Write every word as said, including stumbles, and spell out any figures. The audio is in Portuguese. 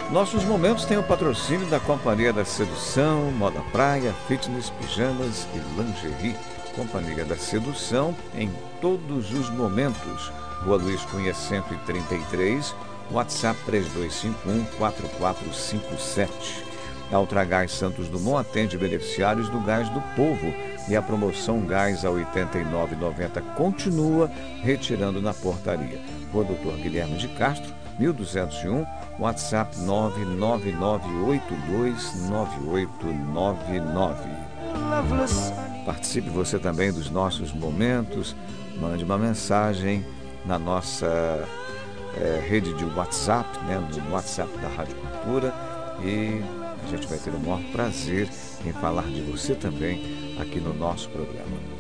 Nossos momentos têm o patrocínio da Companhia da Sedução, Moda Praia, Fitness, Pijamas e Lingerie. Companhia da Sedução em todos os momentos. Rua Luiz Cunha cento e trinta e três, WhatsApp três dois cinco um, quatro quatro cinco sete. A Ultragás Santos Dumont atende beneficiários do Gás do Povo e a promoção Gás a oitenta e nove reais e noventa centavos continua retirando na portaria. Rua Doutor Guilherme de Castro, mil duzentos e um, WhatsApp nove nove nove oito dois nove oito nove nove. Participe você também dos nossos momentos, mande uma mensagem na nossa é, rede de WhatsApp, né, no WhatsApp da Rádio Cultura, e a gente vai ter o maior prazer em falar de você também aqui no nosso programa.